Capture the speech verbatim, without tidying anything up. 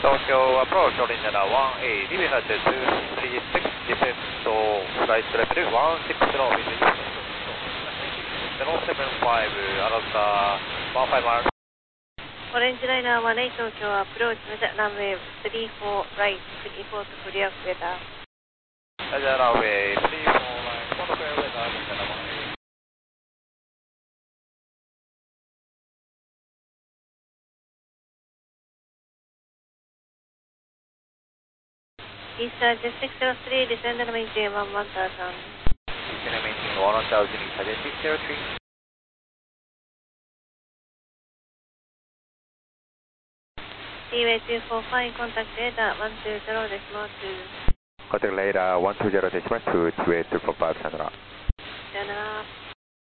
Tokyo approach Orinjana one eight, leaving at two three six, descent to flight level one six zero, zero seven five, Alaska one five miles. Orange Liner one eight Tokyo approach runway three four right, three four to clear weather. Runway three four right, clear weather, Orinjana one eight. Eastern six zero three, descend and maintain one one thousand. Descend and maintain one thousand, Eastern six zero three. Seaway two four five, contact data one two zero decimal two. Contact radar one two zero decimal two, two eight two four five, Sandra.